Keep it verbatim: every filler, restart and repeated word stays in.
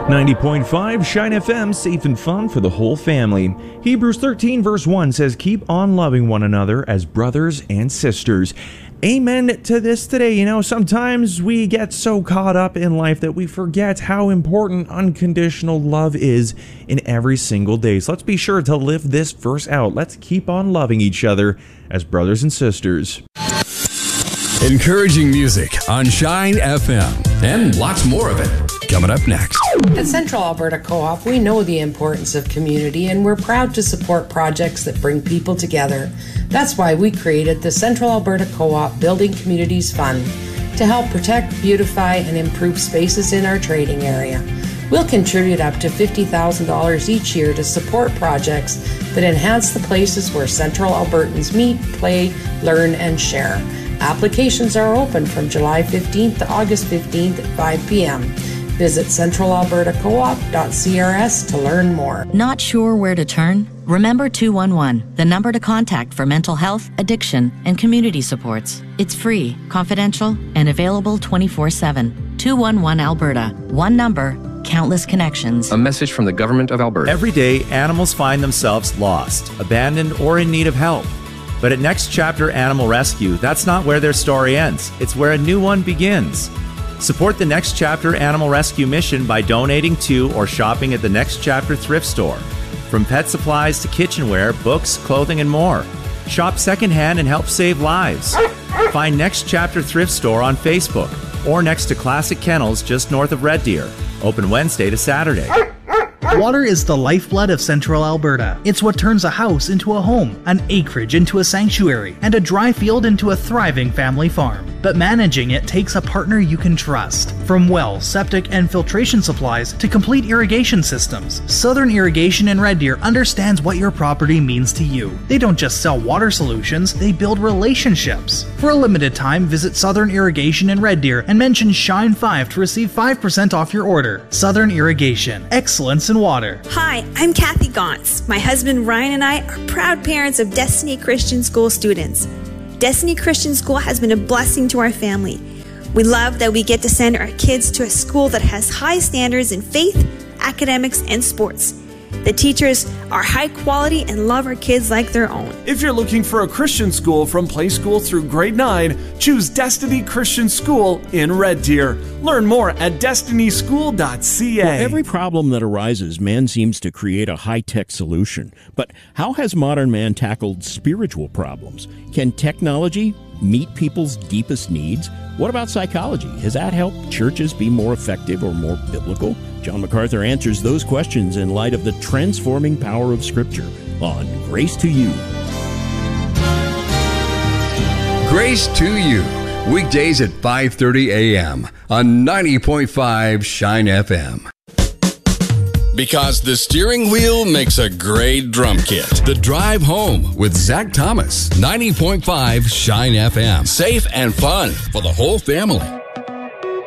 ninety point five Shine F M, safe and fun for the whole family. Hebrews thirteen verse one says, keep on loving one another as brothers and sisters. Amen to this today. You know, sometimes we get so caught up in life that we forget how important unconditional love is in every single day. So let's be sure to live this verse out. Let's keep on loving each other as brothers and sisters. Encouraging music on Shine F M, and lots more of it coming up next. At Central Alberta Co-op, we know the importance of community, and we're proud to support projects that bring people together. That's why we created the Central Alberta Co-op Building Communities Fund to help protect, beautify, and improve spaces in our trading area. We'll contribute up to fifty thousand dollars each year to support projects that enhance the places where Central Albertans meet, play, learn, and share. Applications are open from July fifteenth to August fifteenth at five p.m. Visit central alberta co op dot c r s to learn more. Not sure where to turn? Remember two one one, the number to contact for mental health, addiction, and community supports. It's free, confidential, and available twenty-four seven. two one one Alberta. One number, countless connections. A message from the Government of Alberta. Every day, animals find themselves lost, abandoned, or in need of help. But at Next Chapter Animal Rescue, that's not where their story ends. It's where a new one begins. Support the Next Chapter Animal Rescue mission by donating to or shopping at the Next Chapter thrift store. From pet supplies to kitchenware, books, clothing, and more. Shop secondhand and help save lives. Find Next Chapter Thrift Store on Facebook or next to Classic Kennels just north of Red Deer. Open Wednesday to Saturday. Water is the lifeblood of Central Alberta. It's what turns a house into a home, an acreage into a sanctuary, and a dry field into a thriving family farm. But managing it takes a partner you can trust. From well, septic, and filtration supplies to complete irrigation systems, Southern Irrigation in Red Deer understands what your property means to you. They don't just sell water solutions, they build relationships. For a limited time, visit Southern Irrigation in Red Deer and mention Shine five to receive five percent off your order. Southern Irrigation, excellence in water. Hi, I'm Kathy Gauntz. My husband Ryan and I are proud parents of Destiny Christian School students. Destiny Christian School has been a blessing to our family. We love that we get to send our kids to a school that has high standards in faith, academics, and sports. The teachers are high quality and love our kids like their own. If you're looking for a Christian school from play school through grade nine, choose Destiny Christian School in Red Deer. Learn more at destiny school dot c a. For every problem that arises, man seems to create a high-tech solution. But how has modern man tackled spiritual problems? Can technology meet people's deepest needs? What about psychology? Has that helped churches be more effective or more biblical? John MacArthur answers those questions in light of the transforming power of Scripture on Grace to You. Grace to You, weekdays at five thirty a.m. on ninety point five Shine F M. Because the steering wheel makes a great drum kit. The Drive Home with Zach Thomas, ninety point five Shine F M. Safe and fun for the whole family.